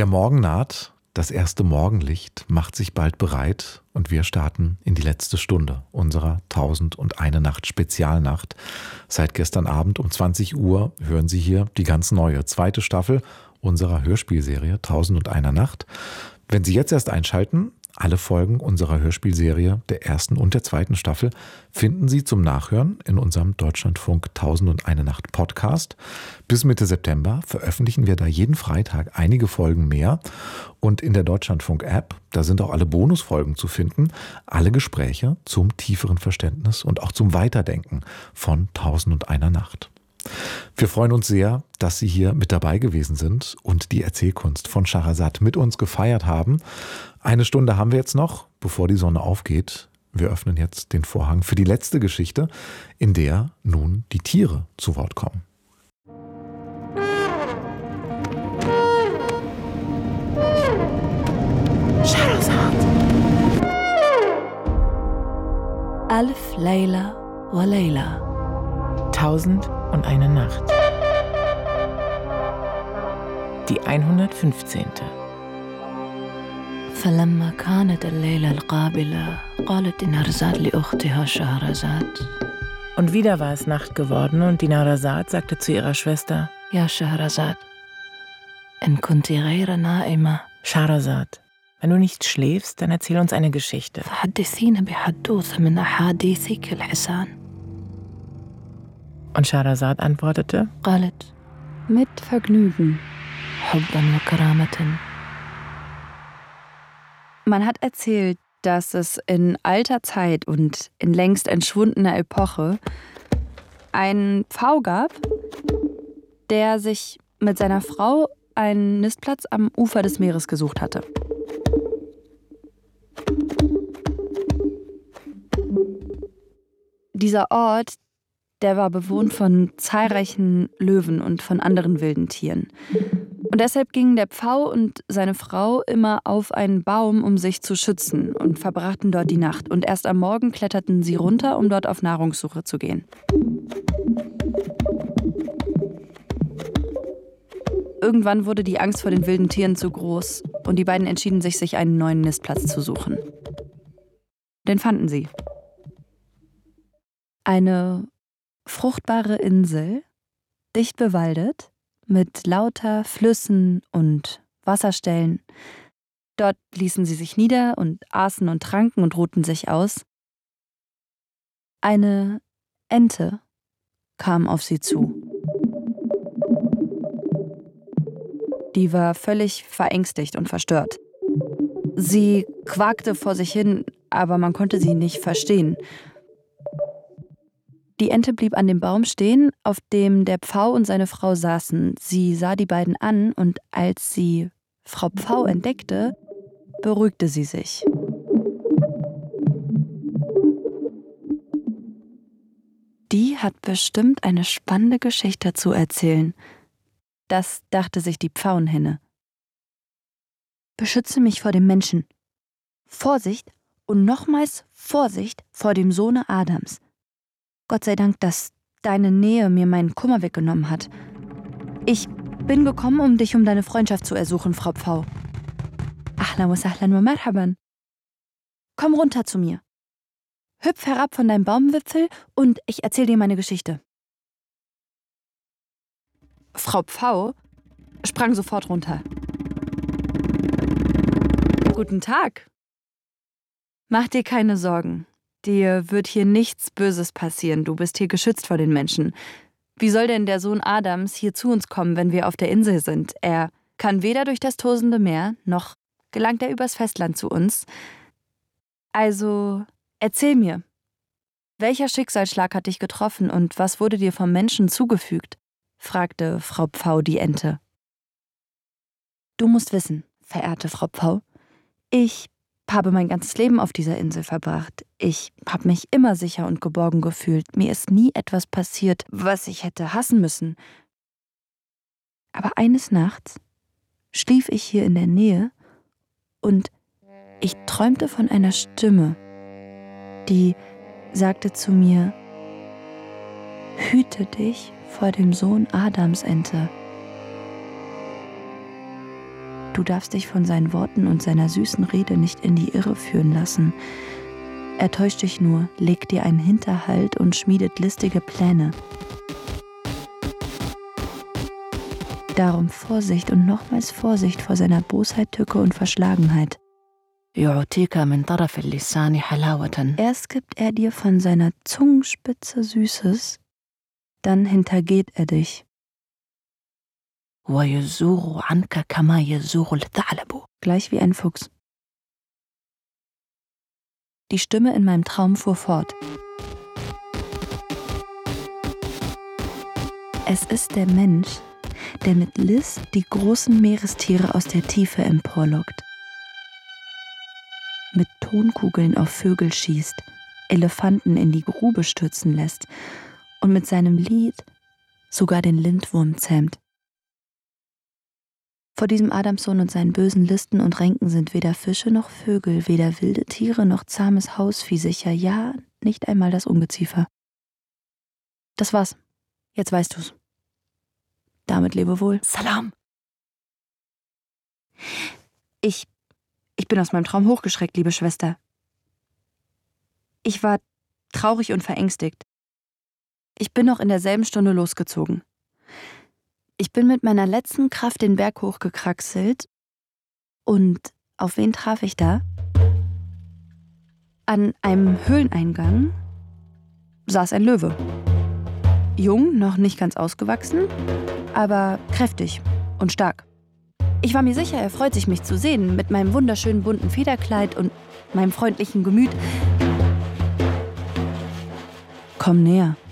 Der Morgen naht, das erste Morgenlicht macht sich bald bereit und wir starten in die letzte Stunde unserer 1001 Nacht Spezialnacht. Seit gestern Abend um 20 Uhr hören Sie hier die ganz neue zweite Staffel unserer Hörspielserie 1001 Nacht. Wenn Sie jetzt erst einschalten, alle Folgen unserer Hörspielserie der ersten und der zweiten Staffel finden Sie zum Nachhören in unserem Deutschlandfunk 1001 Nacht Podcast. Bis Mitte September veröffentlichen wir da jeden Freitag einige Folgen mehr. Und in der Deutschlandfunk-App, da sind auch alle Bonusfolgen zu finden, alle Gespräche zum tieferen Verständnis und auch zum Weiterdenken von 1001 Nacht. Wir freuen uns sehr, dass Sie hier mit dabei gewesen sind und die Erzählkunst von Scheherazad mit uns gefeiert haben. Eine Stunde haben wir jetzt noch, bevor die Sonne aufgeht. Wir öffnen jetzt den Vorhang für die letzte Geschichte, in der nun die Tiere zu Wort kommen. Scheherazad. Alf Layla wa Layla. 1001 Nacht. Die 115. فلما كانت الليلة القابلة قالت نهرزاد لأختها شهرزاد. Und wieder war es Nacht geworden und Dinarzad sagte zu ihrer Schwester: Ja, Scheherazad, in kunti ghayra na'ima. Scheherazad, wenn du nicht schläfst, dann erzähl uns eine Geschichte. فحدثينا بحدوثة من أحاديثك الحسان. Und Scheherazad antwortete: قالت mit Vergnügen. حبا وكرامة. Man hat erzählt, dass es in alter Zeit und in längst entschwundener Epoche einen Pfau gab, der sich mit seiner Frau einen Nistplatz am Ufer des Meeres gesucht hatte. Dieser Ort, der war bewohnt von zahlreichen Löwen und von anderen wilden Tieren. Und deshalb gingen der Pfau und seine Frau immer auf einen Baum, um sich zu schützen, und verbrachten dort die Nacht. Und erst am Morgen kletterten sie runter, um dort auf Nahrungssuche zu gehen. Irgendwann wurde die Angst vor den wilden Tieren zu groß und die beiden entschieden sich einen neuen Nistplatz zu suchen. Den fanden sie. Eine fruchtbare Insel, dicht bewaldet, mit lauter Flüssen und Wasserstellen. Dort ließen sie sich nieder und aßen und tranken und ruhten sich aus. Eine Ente kam auf sie zu. Die war völlig verängstigt und verstört. Sie quakte vor sich hin, aber man konnte sie nicht verstehen. Die Ente blieb an dem Baum stehen, auf dem der Pfau und seine Frau saßen. Sie sah die beiden an und als sie Frau Pfau entdeckte, beruhigte sie sich. Die hat bestimmt eine spannende Geschichte zu erzählen. Das dachte sich die Pfauenhenne. Beschütze mich vor dem Menschen. Vorsicht und nochmals Vorsicht vor dem Sohne Adams. Gott sei Dank, dass deine Nähe mir meinen Kummer weggenommen hat. Ich bin gekommen, um dich um deine Freundschaft zu ersuchen, Frau Pfau. Ahlan wa sahlan wa marhaban. Komm runter zu mir. Hüpf herab von deinem Baumwipfel und ich erzähle dir meine Geschichte. Frau Pfau sprang sofort runter. Guten Tag. Mach dir keine Sorgen. Dir wird hier nichts Böses passieren. Du bist hier geschützt vor den Menschen. Wie soll denn der Sohn Adams hier zu uns kommen, wenn wir auf der Insel sind? Er kann weder durch das tosende Meer, noch gelangt er übers Festland zu uns. Also, erzähl mir. Welcher Schicksalsschlag hat dich getroffen und was wurde dir vom Menschen zugefügt? Fragte Frau Pfau die Ente. Du musst wissen, verehrte Frau Pfau, ich habe mein ganzes Leben auf dieser Insel verbracht. Ich habe mich immer sicher und geborgen gefühlt. Mir ist nie etwas passiert, was ich hätte hassen müssen. Aber eines Nachts schlief ich hier in der Nähe und ich träumte von einer Stimme, die sagte zu mir: Hüte dich vor dem Sohn Adams, Ente. Du darfst dich von seinen Worten und seiner süßen Rede nicht in die Irre führen lassen. Er täuscht dich nur, legt dir einen Hinterhalt und schmiedet listige Pläne. Darum Vorsicht und nochmals Vorsicht vor seiner Bosheit, Tücke und Verschlagenheit. Erst gibt er dir von seiner Zungenspitze Süßes, dann hintergeht er dich. Gleich wie ein Fuchs. Die Stimme in meinem Traum fuhr fort. Es ist der Mensch, der mit List die großen Meerestiere aus der Tiefe emporlockt. Mit Tonkugeln auf Vögel schießt, Elefanten in die Grube stürzen lässt und mit seinem Lied sogar den Lindwurm zähmt. Vor diesem Adamsohn und seinen bösen Listen und Ränken sind weder Fische noch Vögel, weder wilde Tiere noch zahmes Hausvieh sicher, ja, nicht einmal das Ungeziefer. Das war's. Jetzt weißt du's. Damit lebe wohl. Salam. Ich bin aus meinem Traum hochgeschreckt, liebe Schwester. Ich war traurig und verängstigt. Ich bin noch in derselben Stunde losgezogen. Ich bin mit meiner letzten Kraft den Berg hochgekraxelt. Und auf wen traf ich da? An einem Höhleneingang saß ein Löwe. Jung, noch nicht ganz ausgewachsen, aber kräftig und stark. Ich war mir sicher, er freut sich, mich zu sehen, mit meinem wunderschönen bunten Federkleid und meinem freundlichen Gemüt. Komm näher.